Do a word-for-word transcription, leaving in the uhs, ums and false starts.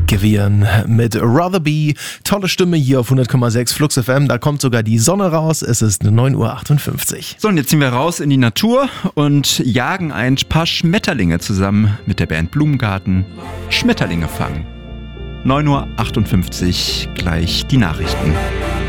Gewirren mit Rather Be. Tolle Stimme hier auf hundert Komma sechs Flux F M. Da kommt sogar die Sonne raus. Es ist neun Uhr achtundfünfzig. So, und jetzt ziehen wir raus in die Natur und jagen ein paar Schmetterlinge zusammen mit der Band Blumengarten. Schmetterlinge fangen. neun Uhr achtundfünfzig, gleich die Nachrichten.